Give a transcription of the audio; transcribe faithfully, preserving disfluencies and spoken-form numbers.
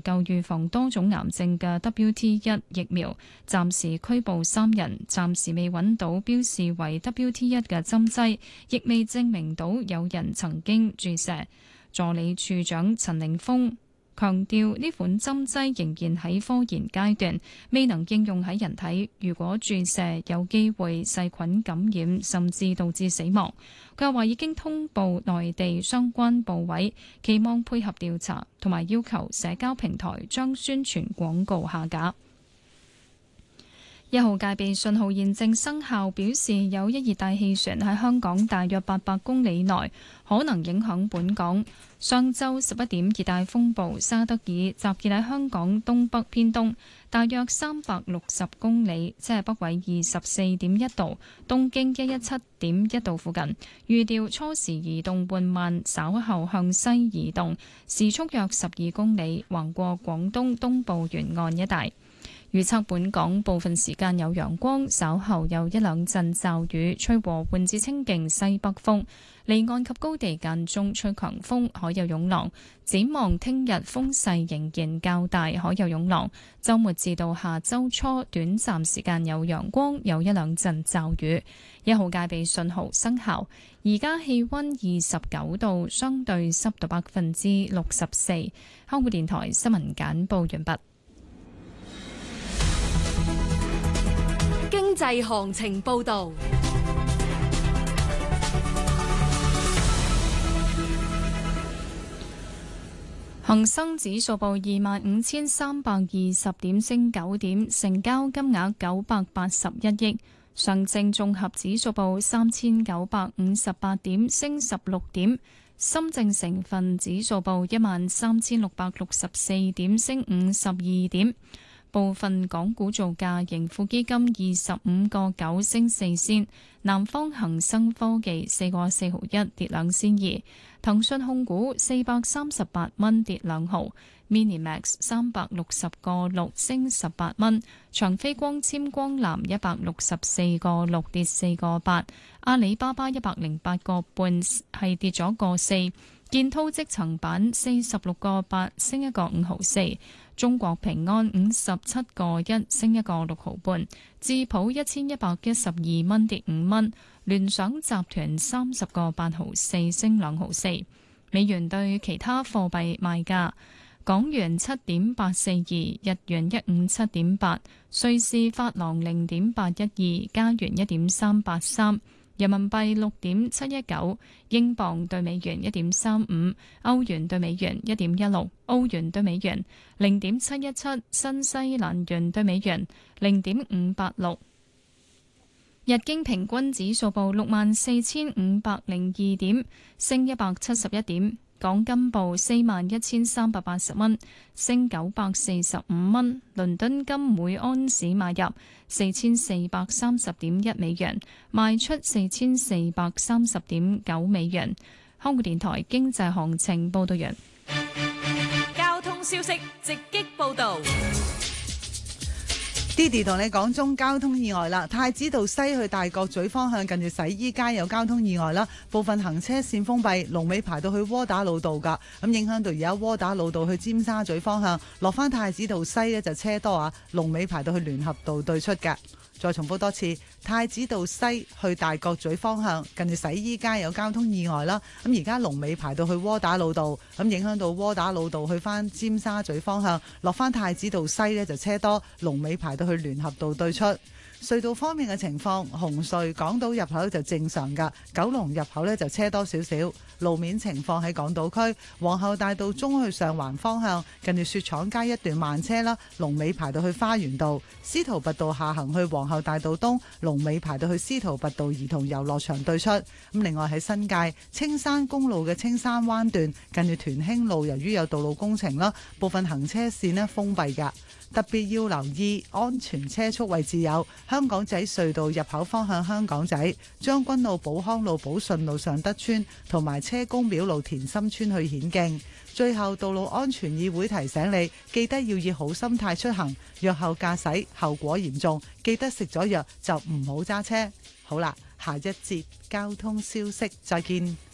夠預防多種癌症嘅 W T 一 疫苗，暫時拘捕三人，暫時未揾到標示為 W T 一 嘅針劑，亦未證明到有人曾經注射。助理處長陳凌峰強調呢款針劑仍然喺科研階段，未能應用喺人體。如果注射有機會細菌感染，甚至導致死亡。佢又話已經通報內地相關部委，期望配合調查，同埋要求社交平台將宣傳廣告下架。一號戒備信號現正生效，表示有一熱帶氣旋喺香港大約八百公里內，可能影響本港。上晝十一點，熱帶風暴沙德爾集結喺香港東北偏東，大約三百六十公里，即係北緯二十四點一度，東經一一七點一度附近。預料初時移動緩慢，稍後向西移動，時速約十二公里，橫過廣東東部沿岸一帶。預測本港部分時間有陽光，稍後有一兩陣驟雨，吹和緩至清勁西北風，離岸及高地間中吹強風，海有湧浪。展望聽日風勢仍然較大，海有湧浪。週末至到下週初，短暫時間有陽光，有一兩陣驟雨。一號戒備信號生效。而家氣溫二十九度，相對濕度百分之六十四。香港電台新聞簡報完畢。 經濟行情報道， 恒生指數報二萬五千三百二十點，升九點，成交金額九百八十一億。上證綜合指數報三千九百五十八點，升十六點。深證成分指數報一萬三千六百六十四點，升五十二點。部分港股造價，盈富基金二十五個九升四仙，南方恒生科技四個四毫一跌兩仙二，騰訊控股四百三十八蚊跌兩毫 ，Minimax 三百六十個六升十八蚊，長飛光纖光纜一百六十四個六跌四個八，阿里巴巴一百零八個半係跌咗個四，建滔積層板四十六個八升一個五毫四。中國平安五十七個一升一個六毫半，智普一千一百一十二蚊跌五蚊，聯想集團三十個八毫四升兩毫四。美元對其他貨幣賣價：港元七點八四二，日元一五七點八，瑞士法郎零點八一二，加元一點三八三。人民幣六點七一九，英鎊對美元一點三五，歐元對美元一點一六，澳元對美元零點七一七，新西蘭元對美元零點五八六。日經平均指數報六萬四千五百零二點，升一百七十一點。港金報四萬一千三百八十蚊，升九百四十五蚊。倫敦金每安士買入四千四百三十點一美元，賣出四千四百三十點九美元。香港電台經濟行情報道完。 交通消息直擊報道。 Didi 同你講中交通意外啦，太子道西去大角咀方向近住洗衣街有交通意外啦，部分行車線封閉，龍尾排到去窩打老道噶，咁影響到而家窩打老道去尖沙咀方向落翻太子道西呢就車多啊，龍尾排到去聯合道對出噶。再重複多次，太子道西去大角咀方向近住洗衣街有交通意外啦，咁而家龍尾排到去窩打老道，咁影響到窩打老道去翻尖沙咀方向落翻太子道西呢就車多，龍尾排到去聯合道對出。隧道方面嘅情況，紅隧港島入口就正常㗎，九龍入口呢就車多少少。路面情況喺港島區皇后大道中去上環方向，近住雪廠街一段慢車啦，龍尾排到去花園道；司徒拔道下行去皇后大道東，龍尾排到去司徒拔道兒童遊樂場對出。咁另外喺新界青山公路嘅青山灣段，近住屯興路，由於有道路工程啦，部分行車線呢封閉㗎。特別要留意安全車速位置有香港仔隧道入口方向香港仔、將軍澳寶康路、寶順路上德村同埋車公廟路田心村去顯徑。最後，道路安全議會提醒你，記得要以好心態出行，藥後駕駛後果嚴重，記得食咗藥就唔好揸車。好啦，下一節交通消息再見。